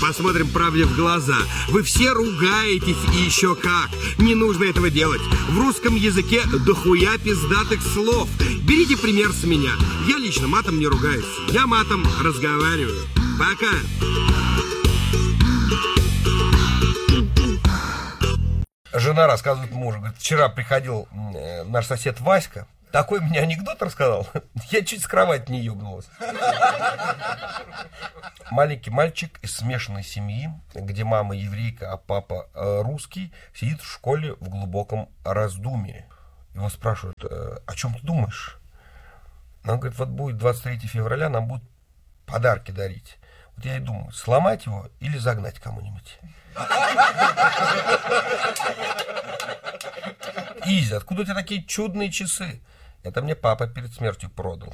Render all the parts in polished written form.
посмотрим правде в глаза. Вы все ругаетесь и еще как. Не нужно этого делать. В русском языке дохуя пиздатых слов. Берите пример с меня. Я лично матом не ругаюсь. Я матом разговариваю. Пока. Жена рассказывает мужу, говорит, вчера приходил наш сосед Васька, такой мне анекдот рассказал, я чуть с кровати не ебнулась. Маленький мальчик из смешанной семьи, где мама еврейка, а папа русский, сидит в школе в глубоком раздумье. Его спрашивают, о чем ты думаешь? Он говорит, вот будет 23 февраля, нам будут подарки дарить. Вот я и думаю, сломать его или загнать кому-нибудь. Изи, откуда у тебя такие чудные часы? Это мне папа перед смертью продал.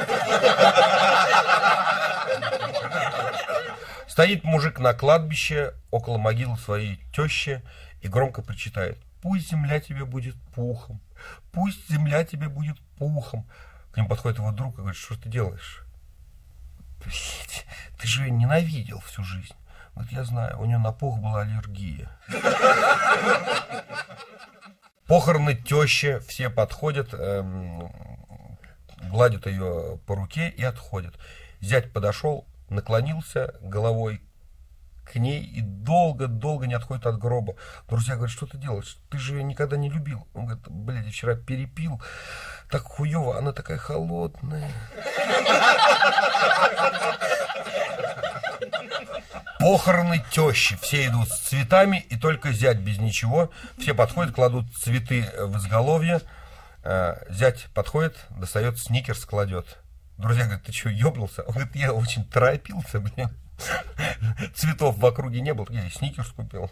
Стоит мужик на кладбище около могилы своей тещи и громко причитает: пусть земля тебе будет пухом, пусть земля тебе будет пухом. К нему подходит его друг и говорит: что ты делаешь? Ты же ее ненавидел всю жизнь. Вот я знаю, у нее на пух была аллергия. Похороны тещи, все подходят, гладят ее по руке и отходят. Зять подошел, наклонился головой к ней и долго-долго не отходит от гроба. Друзья говорят: что ты делаешь? Ты же ее никогда не любил. Он говорит: блядь, я вчера перепил, так хуево, она такая холодная. Похороны тещи. Все идут с цветами, и только зять без ничего. Все подходят, кладут цветы в изголовье. Зять подходит, достает сникерс, кладет. Друзья говорят: ты что, ебнулся? Он говорит: я очень торопился, блин. Цветов в округе не было, я и сникерс купил.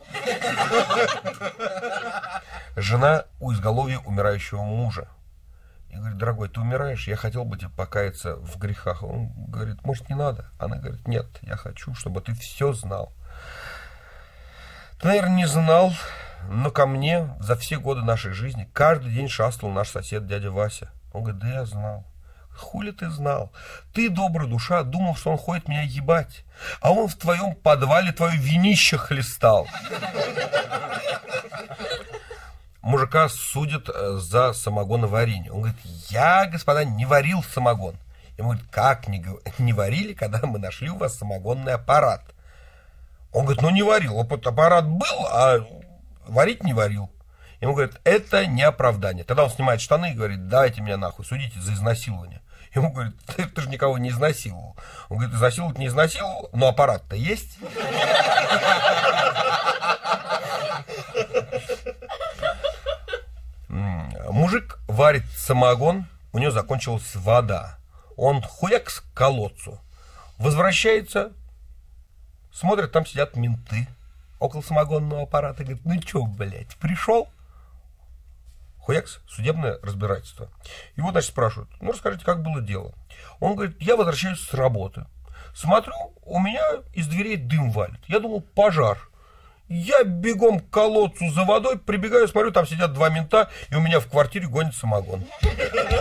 Жена у изголовья умирающего мужа. И говорит: дорогой, ты умираешь, я хотел бы тебе покаяться в грехах. Он говорит: может, не надо? Она говорит: нет, я хочу, чтобы ты все знал. Ты, наверное, не знал, но ко мне за все годы нашей жизни каждый день шастал наш сосед дядя Вася. Он говорит: да я знал. Хули ты знал? Ты, добрая душа, думал, что он ходит меня ебать, а он в твоем подвале твое винище хлестал. Мужика судят за самогоноварение. Он говорит: я, господа, не варил самогон. Ему говорит: как не варили, когда мы нашли у вас самогонный аппарат? Он говорит: ну не варил, аппарат был, а варить не варил. Ему говорит: это не оправдание. Тогда он снимает штаны и говорит: давайте меня нахуй, судите за изнасилование. Ему говорит: ты же никого не изнасиловал. Он говорит: изнасиловать не изнасиловал, но аппарат-то есть. Мужик варит самогон, у него закончилась вода. Он хуяк к колодцу. Возвращается, смотрит, там сидят менты около самогонного аппарата. Говорит: ну чё, блядь, пришел? Хуякс, судебное разбирательство. Его, значит, спрашивают: ну расскажите, как было дело? Он говорит: я возвращаюсь с работы. Смотрю, у меня из дверей дым валит. Я думал, пожар. Я бегом к колодцу за водой, прибегаю, смотрю, там сидят два мента, и у меня в квартире гонит самогон.